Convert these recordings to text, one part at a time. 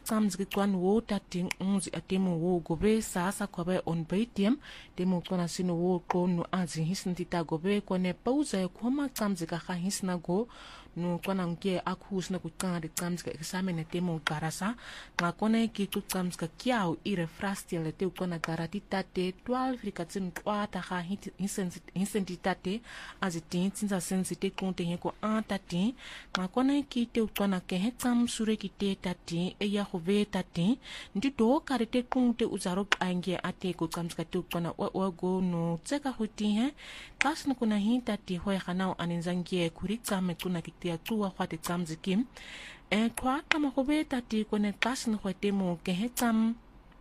tsamziki kwan wo tating unzi atemu wo gobe sasa kwabe on baitiem temu kwana sino wo kono azi hisntita gobe kwane pauza ya kwama tsamzika ha hisna go no kwana nge akhus na kutanga tsamzika examen temu garasa ngakone ki tsamzika kiao ire frastiel te kwana garatita te 12 rikatsin kwata ha hisentitate azi tinza sensite konte yeko antati ngakone ki te kwana ke hetsam sure ki te tati e ya hove tati ndi do karite kunte uzaro ange ate ko tsamzika te kwana wa go no tseka huti he kas no kuna hi tati ho ya anenzangie kuri tsame kuna kitia tuwa hwate tsamziki kwa kama hove tati kone kas no hwete mo ke hetsam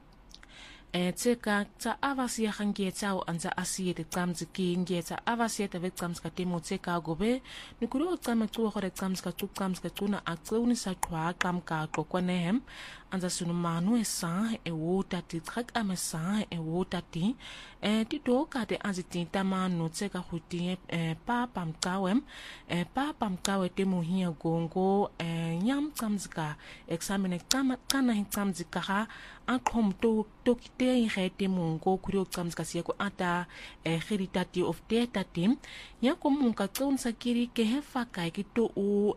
tseka tsa avasi ya hangie tsao anza asiye te tsamziki nge tsa avasi ya tave tsamzika temo tseka gobe nikuri o tsame tuwa hwate tsamzika tuna akseuni sa kwa kamka kwa nehem anza sunu manu esa wo tati trak amesa wo tati ti do kate aziti tamanu tseka huti pa pamkawe temo hiya gongo nyam tsamzika examine kana hi tsamzika ha akom to kite hi temo kuri o tsamzika siya ko ata heritati of data team yako munka tsunsa kiri ke hefa kai kito o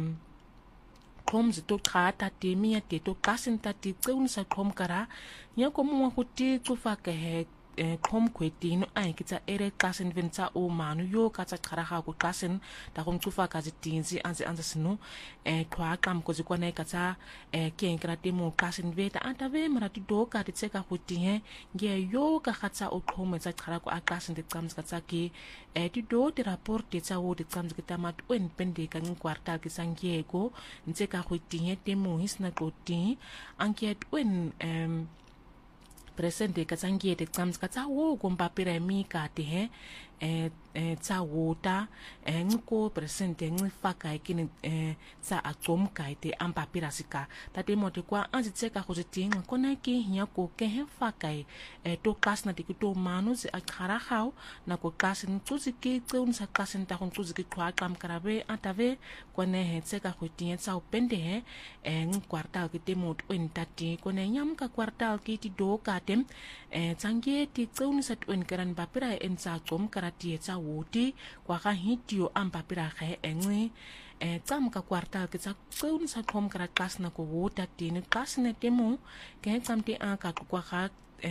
to khata te mia te to kasin tati tsun sa khom kara nya ko mo huti tsufa ke he khom kweti no ai kitsa ere kasin venta o manu yo katsa khara ha ko kasin ta khom tsufa ka zitinzi anze sino kwa kam ko zikwana katsa ke enkra te mo kasin veta anta ve mara ti do ka tseka huti he nge yo ka khatsa o khom tsa khara ko akasin te tsams katsa ki ti do te rapport tsa wo te tsams kita mat wen pende ka ng kwartal ki sangiego ntseka huti he te mo hisna ko ti anke wen presente katsangie te tsams katsa wo kompapira mi ka te he tsa wota ngko presente ngfaka ikini tsa atom kai te ampapira sika tate mote kwa anzitseka khozitinga kona ki hiya ko ke he fakai to class na tikito manu ze akhara khao na ko class ntsuziki tseun sa class nta ko ntsuziki kwa kam karabe atave kone he tseka khotinga tsa upende he ngkwartal ki te mot entati kone nyam ka kwartal ki ti do katem tsangie ti tseun sa tuen karan papira entsa atom karati tsa woti kwa ga hitio ampapira ga engwe tsam ka kwartal ke tsa tseun sa khom kara class na ko wota tini class na temo ke tsam ti a ka kwa ga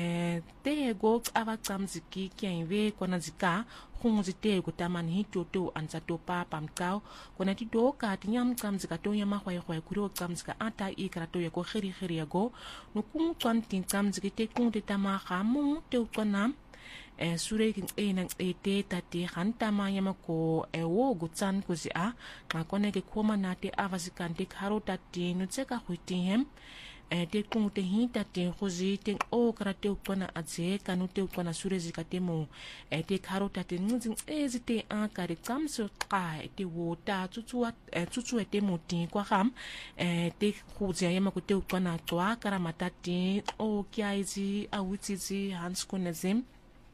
te go ava tsam ziki ke inve kona zika khung zite go taman hitio to anza to pa pamkao kona ti do ka ti nyam tsam zika to yama khwa kuro tsam zika ata I kara to yako khiri yago no kung twan tin tsam ziki te kung te tama ga mu te kona sure king nang te tati hantama yama ko wo gutsan ko zia ngakone ke khoma na te avasikan te kharo tati no tseka huiti hem te kung te hita te khozi te o karate upana aze kanu te upana sure zika te mo te kharo tati ngzing ezite a kare kamso ka te wota tsutsu te moti kwa ham te khozi yama ko te upana twa karamata te o kyaizi awitizi hanskunezim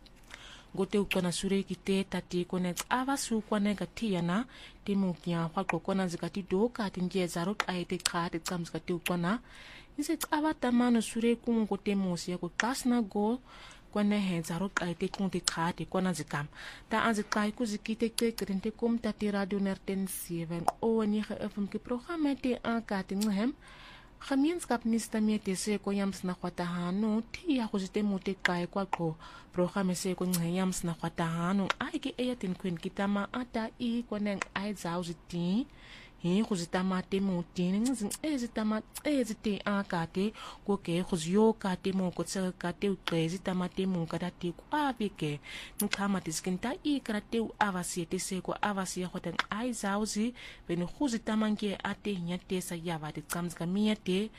gote ukona sure ki te tati kone ava su kwane gatiana te mukia kwa kokona zikati do ka tinje zarot aite ka te tsams ka te ukona ise ava tamano sure ku gote mosi ko kasna go kwane he zarot aite kunte ka te kona zikam ta anzikai ku zikite ke krente kom tati radio nerten 7 o ni fm ki programme te an ka te nghem gemeenskap nistamie te se ko yams na kwatahano ti ya go zite mote kai kwa ko programme se ko yams na kwatahano ai ke eyatin kwen kitama ata I koneng ai zau ziti hi go zitama te moti ngzing ezitama ezite akate ko ke go zyo ka te mo ko tsaka ka te ezitama te mo ka te kwa beke nkama te skinta I krate u avasi te se ko avasi go teng ai zau zi bene go zitama nge ate nya te sa yava te tsamzka miete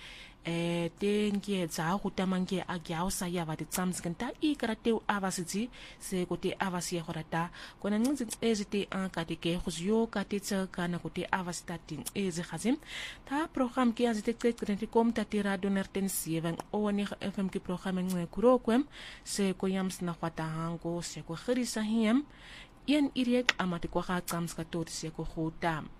te nge za go tamange a gyao sa yava te tsamzkanta I krate u avasi se ko te avasi go rata kona ngzing ezite akate ke go zyo ka te tsaka na ko te avasi tatin ezi khazim ta program ki azite krente kom tati radio nerten 7 o ni fm ki program ngwe kurokwem se ko yams na kwata hango se ko khirisa hiem yen iriek amati kwa ga tsamska tot se ko khotam